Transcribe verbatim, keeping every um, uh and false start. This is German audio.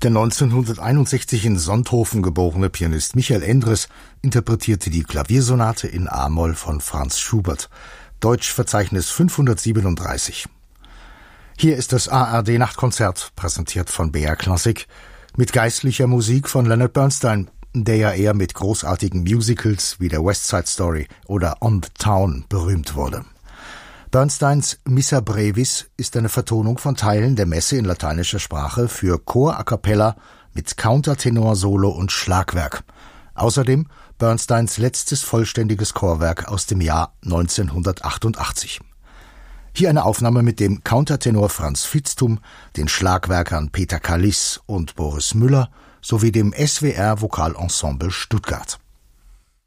Der neunzehnhunderteinundsechzig in Sonthofen geborene Pianist Michael Endres interpretierte die Klaviersonate in A-Moll von Franz Schubert. Deutschverzeichnis fünfhundertsiebenunddreißig. Hier ist das A R D-Nachtkonzert, präsentiert von B R Klassik, mit geistlicher Musik von Leonard Bernstein, der ja eher mit großartigen Musicals wie der West Side Story oder On the Town berühmt wurde. Bernsteins Missa Brevis ist eine Vertonung von Teilen der Messe in lateinischer Sprache für Chor a cappella mit Countertenor, Solo und Schlagwerk. Außerdem Bernsteins letztes vollständiges Chorwerk aus dem Jahr neunzehnhundertachtundachtzig. Hier eine Aufnahme mit dem Countertenor Franz Vitzthum, den Schlagwerkern Peter Kallis und Boris Müller sowie dem S W R Vokalensemble Stuttgart.